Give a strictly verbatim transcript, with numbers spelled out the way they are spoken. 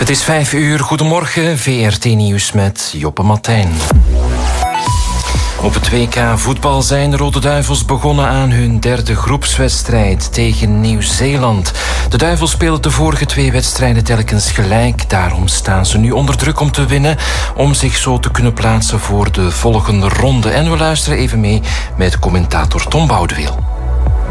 Het is vijf uur. Goedemorgen, V R T Nieuws met Joppe Martijn. Op het W K voetbal zijn de Rode Duivels begonnen aan hun derde groepswedstrijd tegen Nieuw-Zeeland. De Duivels spelen de vorige twee wedstrijden telkens gelijk. Daarom staan ze nu onder druk om te winnen, om zich zo te kunnen plaatsen voor de volgende ronde. En we luisteren even mee met commentator Tom Boudeweel.